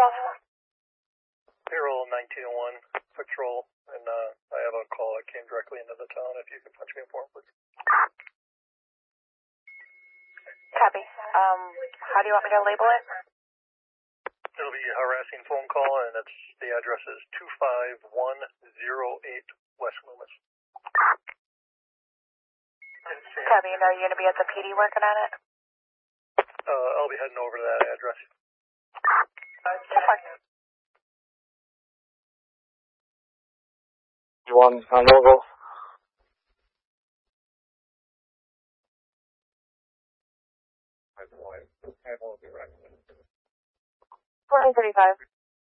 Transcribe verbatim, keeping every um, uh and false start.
twelve. Payroll nineteen oh one, patrol, and uh, I have a call that came directly into the town. If you could punch me in for it, please. Copy. Um, how do you want me to label it? It'll be a harassing phone call, and it's the address is two five one zero eight West Loomis. Copy. And are you going to be at the P D working on it? Uh, I'll be heading over to that address. Okay. You want a logo? Fourteen thirty-five.